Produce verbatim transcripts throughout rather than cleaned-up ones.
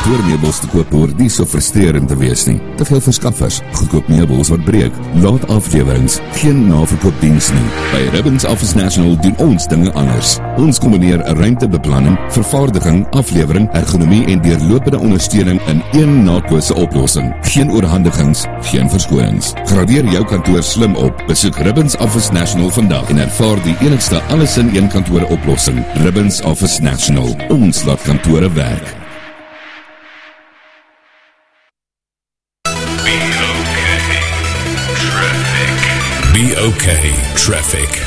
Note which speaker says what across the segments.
Speaker 1: Kantoormeubels te koop hoort nie so frustrerend te wees nie. Te veel verskaffers, goedkoop meubels wat breek, laat aflewerings, geen naverkoopdiens nie. By Ribbons Office National doen ons dinge anders. Ons kombineer ruimtebeplanning, vervaardiging, aflewering, ergonomie en deurlopende ondersteuning in een naatkose oplossing. Geen oorhandigings, geen verskonings. Gradeer jou kantoor slim op. Besoek Ribbons Office National vandag en ervaar die enigste alles in een kantoor oplossing. Ribbons Office National. Ons laat kantore werk.
Speaker 2: Be okay, traffic.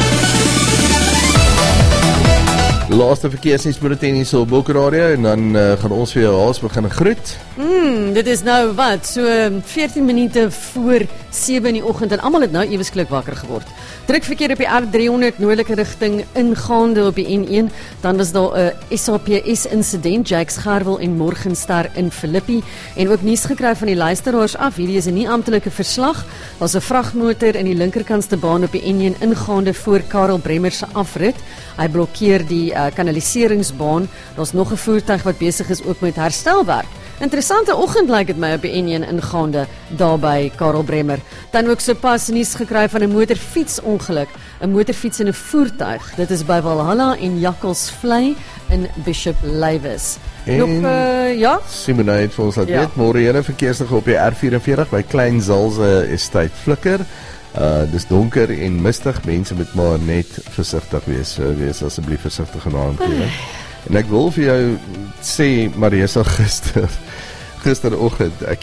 Speaker 3: Laaste verkeersnuusbulletin hier so op Bokke Radio en dan uh, gaan ons vir jou haas begin groet.
Speaker 4: Mm, dit is nou wat, so veertien minute voor sewe in die oggend en almal het nou ewesklik wakker geword. Druk verkeer op die R driehonderd noordelike rigting ingaande op die N een, dan was daar 'n S A P S insident, Jakes Gerwel en Morgenster in Philippi, en ook nuus gekry van die luisteraars af. Hierdie is 'n nie amptelike verslag. Daar's 'n vragmotor in die linkerkantste baan op die N een ingaande voor Karel Bremmer se afrit. Hy blokkeer die uh, kanaliseringsbaan. Daar's nog 'n voertuig wat besig is ook met herstelwerk. Interessante oggend lyk dit my op die N een ingaande daar by Karel Bremmer. Dan ook sopas nuus gekry van 'n motorfietsongeluk, 'n motorfiets en 'n voertuig. Dit is by Valhalla en Jakkalsvlei in Bishop Lywes. Nog uh, ja,
Speaker 3: Simone het vir ons laat
Speaker 4: Ja.
Speaker 3: weet, môre hele verkeerslig op die R vyf-en-veertig by Klein Zalse Estate Flikker. Uh, dis donker en mistig, mense moet maar net versigtig wees, uh, wees asseblief versigtig in aankering. En ek wil vir jou sê, Marisa, gister, gisteroggend, ek